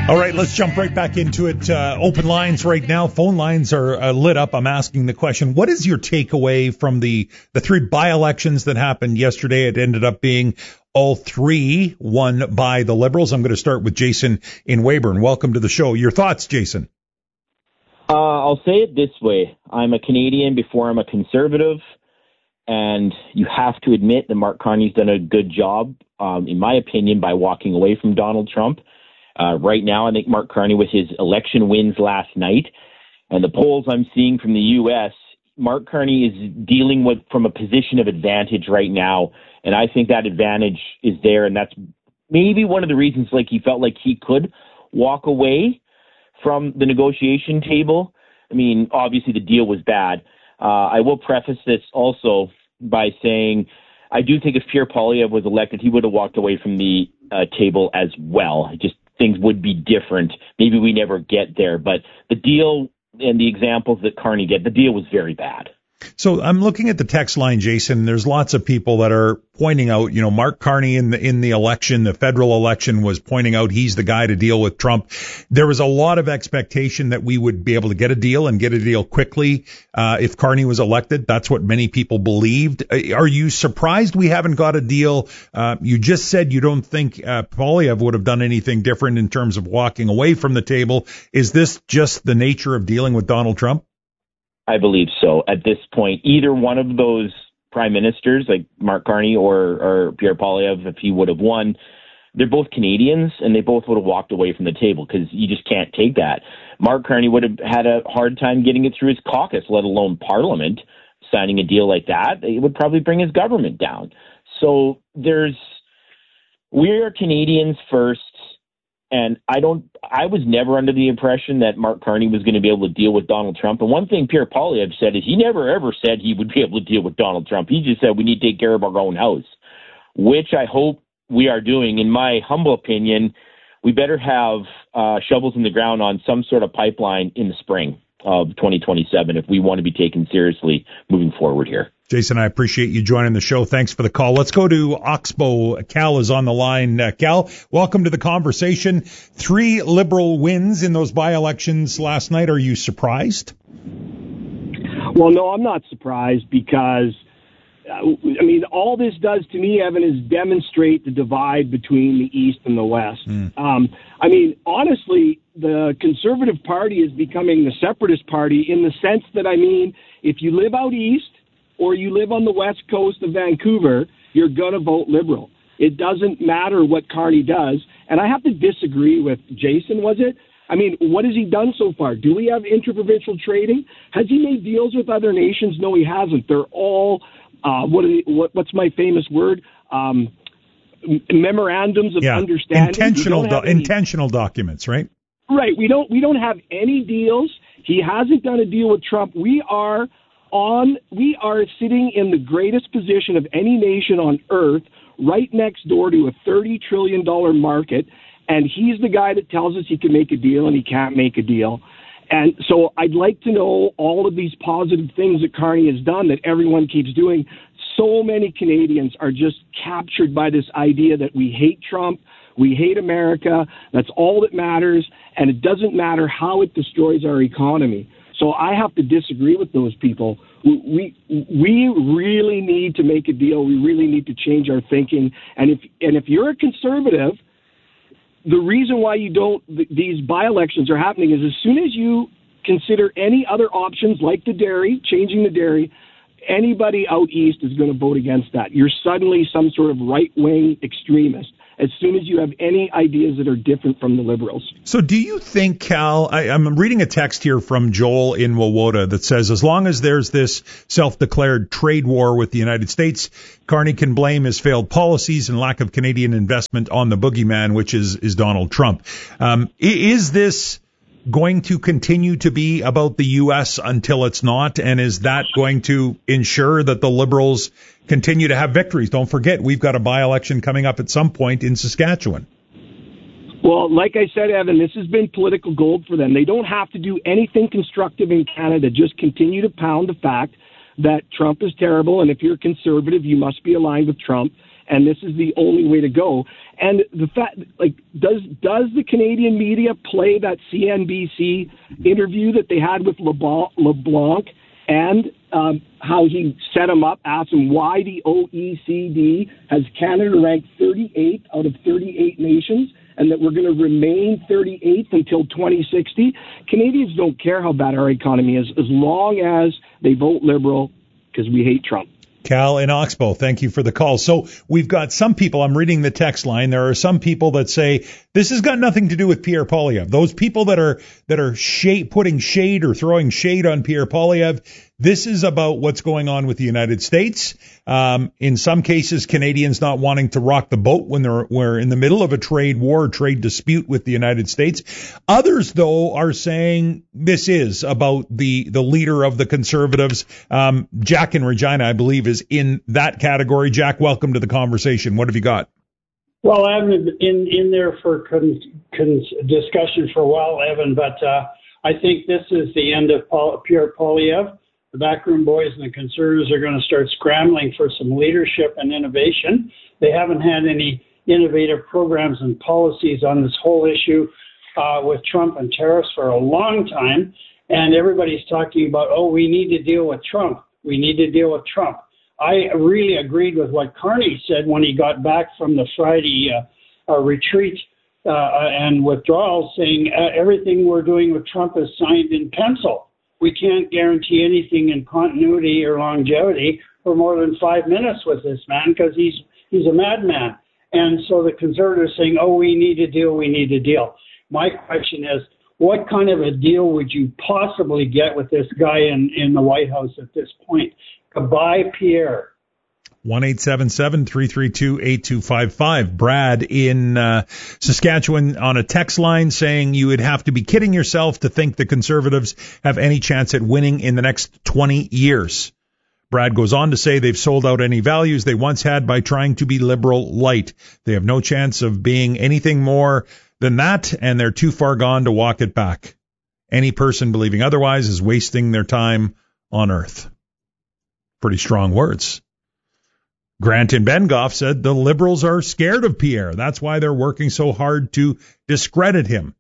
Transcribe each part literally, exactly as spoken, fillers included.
All right, let's jump right back into it. Uh, open lines right now. Phone lines are uh, lit up. I'm asking the question, what is your takeaway from the, the three by-elections that happened yesterday? It ended up being all three won by the Liberals. I'm going to start with Jason in Weyburn. Welcome to the show. Your thoughts, Jason? Uh, I'll say it this way. I'm a Canadian before I'm a conservative, and you have to admit that Mark Carney's done a good job, um, in my opinion, by walking away from Donald Trump. Uh, right now, I think Mark Carney, with his election wins last night, and the polls I'm seeing from the U S, Mark Carney is dealing with from a position of advantage right now, and I think that advantage is there, and that's maybe one of the reasons like he felt like he could walk away from the negotiation table. I mean, obviously the deal was bad. Uh, I will preface this also by saying I do think if Pierre Poilievre was elected, he would have walked away from the uh, table as well. Just things would be different. Maybe we never get there, but the deal and the examples that Carney get, the deal was very bad. So I'm looking at the text line, Jason. There's lots of people that are pointing out, you know, Mark Carney in the in the election, the federal election, was pointing out he's the guy to deal with Trump. There was a lot of expectation that we would be able to get a deal and get a deal quickly uh, if Carney was elected. That's what many people believed. Are you surprised we haven't got a deal? Uh, you just said you don't think uh, Poilievre would have done anything different in terms of walking away from the table. Is this just the nature of dealing with Donald Trump? I believe so. At this point, either one of those prime ministers, like Mark Carney or, or Pierre Poilievre, if he would have won, they're both Canadians, and they both would have walked away from the table because you just can't take that. Mark Carney would have had a hard time getting it through his caucus, let alone Parliament, signing a deal like that. It would probably bring his government down. So there's, we are Canadians first. And I don't, I was never under the impression that Mark Carney was going to be able to deal with Donald Trump. And one thing Pierre Poilievre said is he never ever said he would be able to deal with Donald Trump. He just said we need to take care of our own house, which I hope we are doing. In my humble opinion, we better have uh, shovels in the ground on some sort of pipeline in the spring of twenty twenty-seven if we want to be taken seriously moving forward here. Jason, I appreciate you joining the show. Thanks for the call. Let's go to Oxbow. Cal is on the line. Uh, Cal, welcome to the conversation. Three Liberal wins in those by-elections last night. Are you surprised? Well, no, I'm not surprised because, uh, I mean, all this does to me, Evan, is demonstrate the divide between the East and the West. Mm. Um, I mean, honestly, the Conservative Party is becoming the separatist party in the sense that, I mean, if you live out East, or you live on the west coast of Vancouver, you're going to vote Liberal. It doesn't matter what Carney does. And I have to disagree with Jason, was it? I mean, what has he done so far? Do we have interprovincial trading? Has he made deals with other nations? No, he hasn't. They're all, uh, what, are they, what what's my famous word? Um, memorandums of yeah. understanding. Intentional, do- any, intentional documents, right? Right. We don't, we don't have any deals. He hasn't done a deal with Trump. We are... On, we are sitting in the greatest position of any nation on earth, right next door to a thirty trillion dollars market, and he's the guy that tells us he can make a deal and he can't make a deal. And so I'd like to know all of these positive things that Carney has done that everyone keeps doing. So many Canadians are just captured by this idea that we hate Trump, we hate America, that's all that matters, and it doesn't matter how it destroys our economy. So I have to disagree with those people. We we really need to make a deal. We really need to change our thinking. And if and if you're a conservative, the reason why you don't these by-elections are happening is as soon as you consider any other options like the dairy, changing the dairy, anybody out east is going to vote against that. You're suddenly some sort of right-wing extremist as soon as you have any ideas that are different from the Liberals. So do you think, Cal, I, I'm reading a text here from Joel in Wawota that says, as long as there's this self-declared trade war with the United States, Carney can blame his failed policies and lack of Canadian investment on the boogeyman, which is, is Donald Trump. Um, is this going to continue to be about the U S until it's not? And is that going to ensure that the Liberals continue to have victories? Don't forget, we've got a by-election coming up at some point in Saskatchewan. Well, like I said, Evan, this has been political gold for them. They don't have to do anything constructive in Canada. Just continue to pound the fact that Trump is terrible, and if you're conservative, you must be aligned with Trump. and this is the only way to go. And the fact, like, does does the Canadian media play that C N B C interview that they had with LeBlanc, LeBlanc and um, how he set him up, asked him why the O E C D has Canada ranked thirty-eighth out of thirty-eight nations, and that we're going to remain thirty-eighth until twenty sixty. Canadians don't care how bad our economy is as long as they vote Liberal, because we hate Trump. Cal in Oxbow, thank you for the call. So we've got some people, I'm reading the text line, there are some people that say this has got nothing to do with Pierre Poilievre. Those people that are that are shade, putting shade or throwing shade on Pierre Poilievre, this is about what's going on with the United States. Um, in some cases, Canadians not wanting to rock the boat when they're we're in the middle of a trade war, trade dispute with the United States. Others, though, are saying this is about the the leader of the Conservatives. Um, Jack in Regina, I believe, is in that category. Jack, welcome to the conversation. What have you got? Well, I haven't been in there for con, con, discussion for a while, Evan, but uh, I think this is the end of Paul, Pierre Poilievre. The backroom boys and the Conservatives are going to start scrambling for some leadership and innovation. They haven't had any innovative programs and policies on this whole issue uh, with Trump and tariffs for a long time. And everybody's talking about, oh, we need to deal with Trump. We need to deal with Trump. I really agreed with what Carney said when he got back from the Friday uh, uh, retreat uh, and withdrawal, saying uh, everything we're doing with Trump is signed in pencil. We can't guarantee anything in continuity or longevity for more than five minutes with this man because he's he's a madman. And so the Conservatives saying, oh, we need a deal, we need a deal. My question is, what kind of a deal would you possibly get with this guy in, in the White House at this point? Goodbye, Pierre. one eight seven seven, three three two, eight two five five. Brad in uh, Saskatchewan on a text line saying you would have to be kidding yourself to think the Conservatives have any chance at winning in the next twenty years. Brad goes on to say they've sold out any values they once had by trying to be liberal light. They have no chance of being anything more than that, and they're too far gone to walk it back. Any person believing otherwise is wasting their time on earth. Pretty strong words. Grant in Bengoff said the Liberals are scared of Pierre. That's why they're working so hard to discredit him.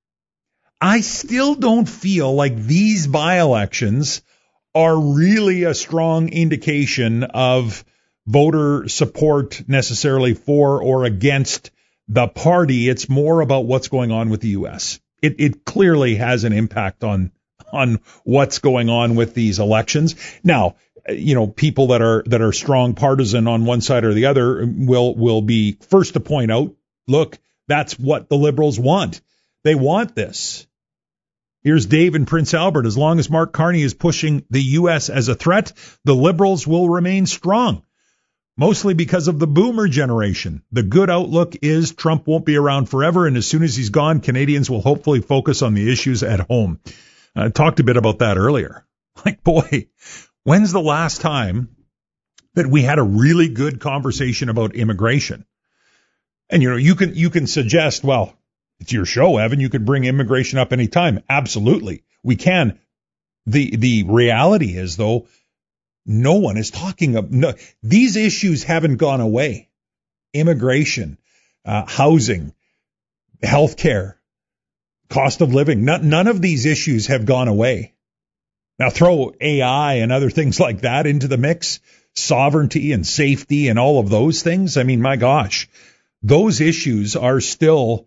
I still don't feel like these by-elections are really a strong indication of voter support necessarily for or against the party. It's more about what's going on with the U S. It, it clearly has an impact on on what's going on with these elections. Now, you know, people that are that are strong partisan on one side or the other will will be first to point out, look, that's what the Liberals want. They want this. Here's Dave in Prince Albert. As long as Mark Carney is pushing the U S as a threat, the Liberals will remain strong, mostly because of the boomer generation. The good outlook is Trump won't be around forever, and as soon as he's gone, Canadians will hopefully focus on the issues at home. I talked a bit about that earlier. Like, boy, when's the last time that we had a really good conversation about immigration? And, you know, you can you can suggest, well, it's your show, Evan. You could bring immigration up anytime. Absolutely. We can. The the reality is, though, no one is talking about no, these issues haven't gone away. Immigration, uh, housing, healthcare, cost of living. None, none of these issues have gone away. Now throw A I and other things like that into the mix, sovereignty and safety and all of those things. I mean, my gosh, those issues are still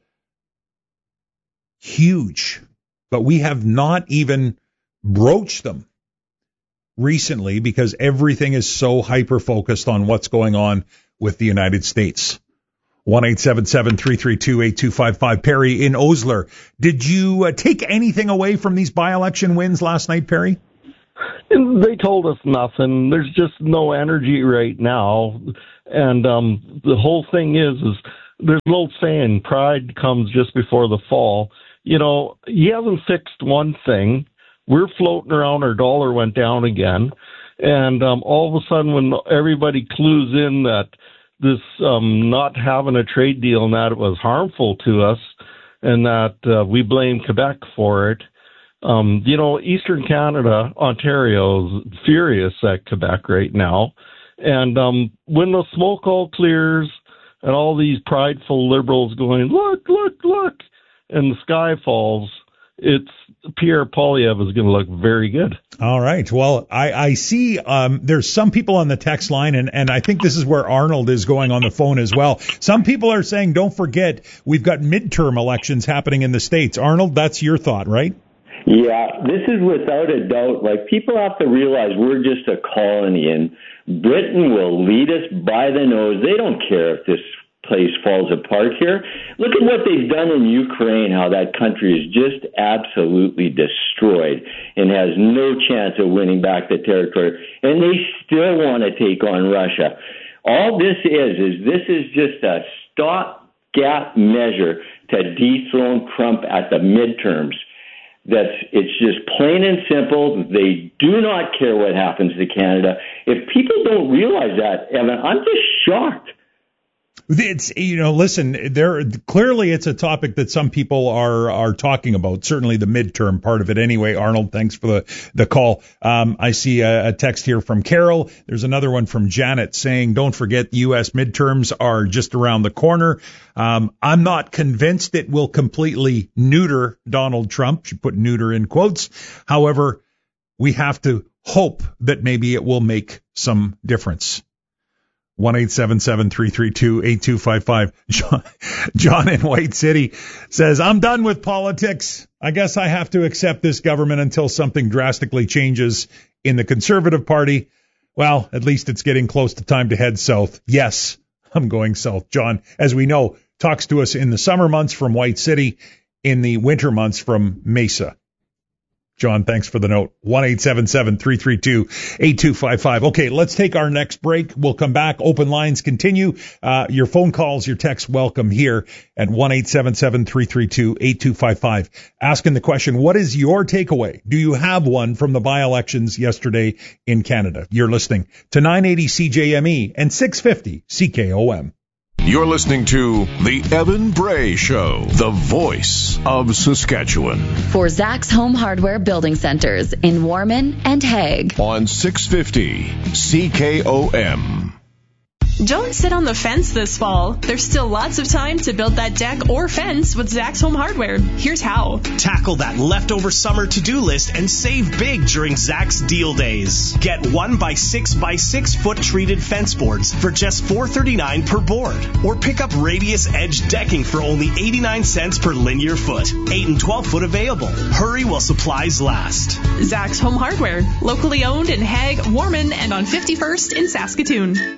huge, but we have not even broached them recently because everything is so hyper-focused on what's going on with the United States. one eight seven seven, three three two, eight two five five. Perry in Osler. Did you uh, take anything away from these by-election wins last night, Perry? They told us nothing. There's just no energy right now. And um, the whole thing is, is there's an old saying, pride comes just before the fall. You know, he hasn't fixed one thing. We're floating around, our dollar went down again. And um, all of a sudden when everybody clues in that this um, not having a trade deal and that it was harmful to us and that uh, we blame Quebec for it. Um, you know, Eastern Canada, Ontario is furious at Quebec right now. And um, when the smoke all clears and all these prideful liberals going, look, look, look, and the sky falls, it's Pierre Poilievre is going to look very good. All right. Well, I, I see um, there's some people on the text line, and, and I think this is where Arnold is going on the phone as well. Some people are saying, don't forget, we've got midterm elections happening in the States. Arnold, that's your thought, right? Yeah, this is without a doubt. Like, people have to realize we're just a colony, and Britain will lead us by the nose. They don't care if this place falls apart here. Look at what they've done in Ukraine, how that country is just absolutely destroyed and has no chance of winning back the territory. And they still want to take on Russia. All this is, is this is just a stopgap measure to dethrone Trump at the midterms. That's, it's just plain and simple. They do not care what happens to Canada. If people don't realize that, Evan, I'm just shocked. It's, you know, listen, there clearly it's a topic that some people are are talking about. Certainly the midterm part of it. Anyway, Arnold, thanks for the the call. Um, I see a, a text here from Carol. There's another one from Janet saying, "Don't forget, U S midterms are just around the corner." Um, I'm not convinced it will completely neuter Donald Trump. She put neuter in quotes. However, we have to hope that maybe it will make some difference. one eight seven seven, three three two, eight two five five. John, John in White City says, I'm done with politics. I guess I have to accept this government until something drastically changes in the Conservative Party. Well, at least it's getting close to time to head south. Yes, I'm going south. John, as we know, talks to us in the summer months from White City, in the winter months from Mesa. John, thanks for the note. one eight seven seven, three three two, eight two five five. Okay, let's take our next break. We'll come back. Open lines continue. Uh, your phone calls, your texts welcome here at one eight seven seven, three three two, eight two five five. Asking the question, what is your takeaway? Do you have one from the by-elections yesterday in Canada? You're listening to nine eighty C J M E and six fifty C K O M. You're listening to The Evan Bray Show, the voice of Saskatchewan. For Zach's Home Hardware Building Centers in Warman and Hague. On six fifty C K O M. Don't sit on the fence this fall. There's still lots of time to build that deck or fence with Zach's Home Hardware. Here's how. Tackle that leftover summer to-do list and save big during Zach's Deal Days. Get one by six by six foot treated fence boards for just four thirty-nine per board. Or pick up Radius Edge decking for only eighty-nine cents per linear foot. eight and twelve foot available. Hurry while supplies last. Zach's Home Hardware. Locally owned in Hague, Warman, and on fifty-first in Saskatoon.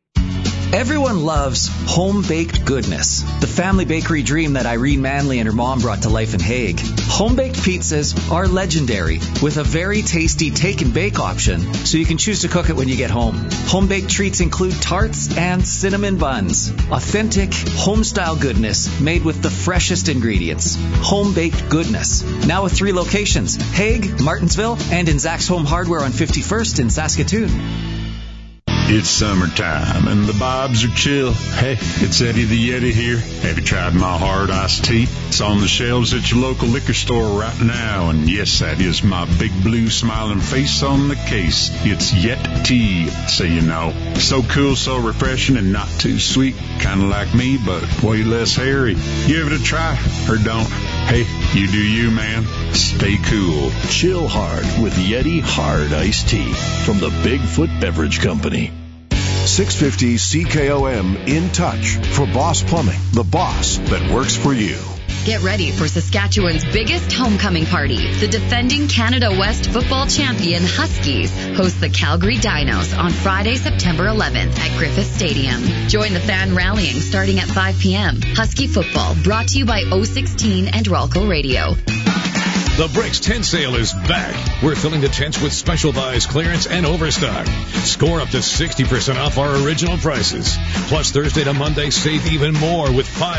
Everyone loves home-baked goodness, the family bakery dream that Irene Manley and her mom brought to life in Hague. Home-baked pizzas are legendary, with a very tasty take-and-bake option, so you can choose to cook it when you get home. Home-baked treats include tarts and cinnamon buns. Authentic, home-style goodness made with the freshest ingredients. Home-baked goodness. Now with three locations, Hague, Martinsville, and in Zach's Home Hardware on fifty-first in Saskatoon. It's summertime and the bobs are chill. Hey, it's Eddie the Yeti here. Have you tried my hard iced tea? It's on the shelves at your local liquor store right now. And yes, that is my big blue smiling face on the case. It's Yeti, so you know. So cool, so refreshing, and not too sweet. Kind of like me, but way less hairy. Give it a try, or don't. Hey, you do you, man. Stay cool. Chill hard with Yeti Hard Iced Tea from the Bigfoot Beverage Company. six fifty C K O M in touch for Boss Plumbing, the boss that works for you. Get ready for Saskatchewan's biggest homecoming party. The defending Canada West football champion Huskies host the Calgary Dinos on Friday, September eleventh at Griffith Stadium. Join the fan rallying starting at five p.m. Husky football brought to you by O sixteen and Ralco Radio. The Bricks Tent Sale is back. We're filling the tents with special buys, clearance, and overstock. Score up to sixty percent off our original prices. Plus, Thursday to Monday, save even more with five